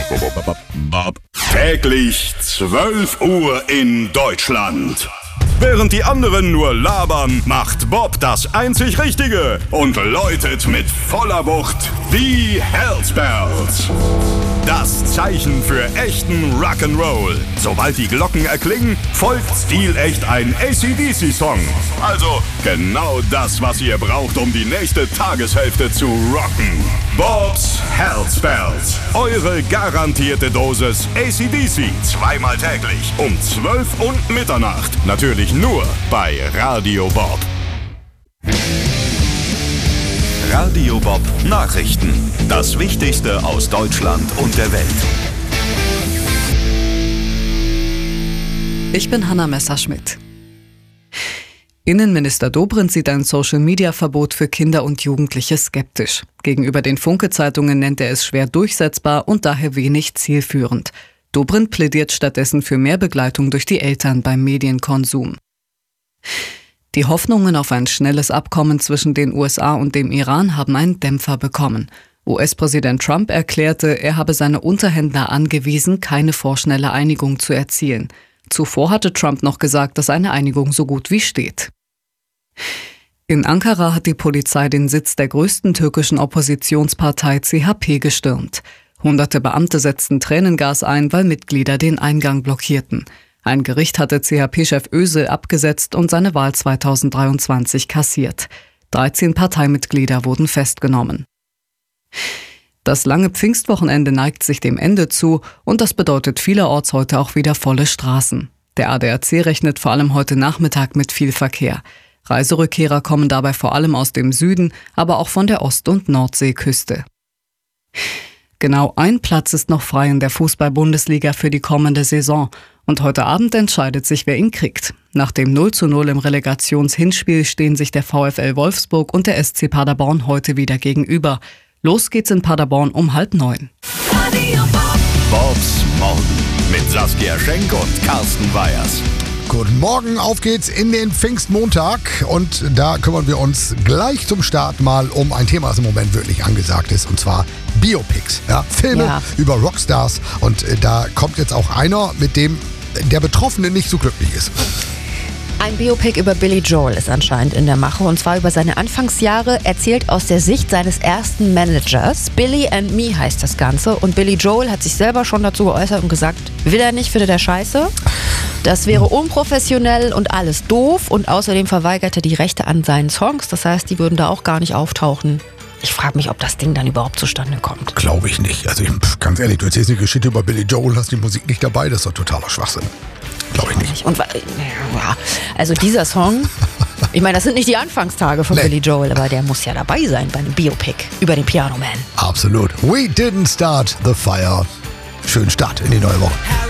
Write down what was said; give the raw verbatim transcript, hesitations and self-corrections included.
Täglich zwölf Uhr in Deutschland. Während die anderen nur labern, macht Bob das einzig Richtige und läutet mit voller Wucht die Hell's Bells. Das Zeichen für echten Rock'n'Roll. Sobald die Glocken erklingen, folgt stilecht ein A C D C-Song. Also genau das, was ihr braucht, um die nächste Tageshälfte zu rocken. Bob's Hell's Bells. Eure garantierte Dosis A C D C. Zweimal täglich um zwölf und Mitternacht. Natürlich nur bei Radio Bob. Radio Bob Nachrichten. Das Wichtigste aus Deutschland und der Welt. Ich bin Hanna Messerschmidt. Innenminister Dobrindt sieht ein Social-Media-Verbot für Kinder und Jugendliche skeptisch. Gegenüber den Funke-Zeitungen nennt er es schwer durchsetzbar und daher wenig zielführend. Dobrindt plädiert stattdessen für mehr Begleitung durch die Eltern beim Medienkonsum. Die Hoffnungen auf ein schnelles Abkommen zwischen den U S A und dem Iran haben einen Dämpfer bekommen. U S-Präsident Trump erklärte, er habe seine Unterhändler angewiesen, keine vorschnelle Einigung zu erzielen. Zuvor hatte Trump noch gesagt, dass eine Einigung so gut wie steht. In Ankara hat die Polizei den Sitz der größten türkischen Oppositionspartei C H P gestürmt. Hunderte Beamte setzten Tränengas ein, weil Mitglieder den Eingang blockierten. Ein Gericht hatte C H P-Chef Özil abgesetzt und seine Wahl zweitausenddreiundzwanzig kassiert. dreizehn Parteimitglieder wurden festgenommen. Das lange Pfingstwochenende neigt sich dem Ende zu und das bedeutet vielerorts heute auch wieder volle Straßen. Der A D A C rechnet vor allem heute Nachmittag mit viel Verkehr. Reiserückkehrer kommen dabei vor allem aus dem Süden, aber auch von der Ost- und Nordseeküste. Genau ein Platz ist noch frei in der Fußball-Bundesliga für die kommende Saison. Und heute Abend entscheidet sich, wer ihn kriegt. Nach dem null zu null im Relegationshinspiel stehen sich der VfL Wolfsburg und der S C Paderborn heute wieder gegenüber. Los geht's in Paderborn um halb neun. Bobs Morgen mit Saskia Schenk und Carsten Weyers. Guten Morgen, auf geht's in den Pfingstmontag und da kümmern wir uns gleich zum Start mal um ein Thema, das im Moment wirklich angesagt ist, und zwar Biopics, ja, Filme Ja. über Rockstars, und äh, da kommt jetzt auch einer, mit dem der Betroffene nicht so glücklich ist. Ein Biopic über Billy Joel ist anscheinend in der Mache, und zwar über seine Anfangsjahre, erzählt aus der Sicht seines ersten Managers. Billy and Me heißt das Ganze, und Billy Joel hat sich selber schon dazu geäußert und gesagt, will er nicht, findet er scheiße. Das wäre unprofessionell und alles doof, und außerdem verweigert er die Rechte an seinen Songs, das heißt, die würden da auch gar nicht auftauchen. Ich frage mich, ob das Ding dann überhaupt zustande kommt. Glaube ich nicht. Also ich, pff, ganz ehrlich, du erzählst eine Geschichte über Billy Joel, hast die Musik nicht dabei, das ist doch totaler Schwachsinn. Glaube ich nicht. Und wa- ja, also dieser Song, ich meine, das sind nicht die Anfangstage von Nee. Billy Joel, aber der muss ja dabei sein bei einem Biopic über den Piano Man. Absolut. We didn't start the fire. Schönen Start in die neue Woche.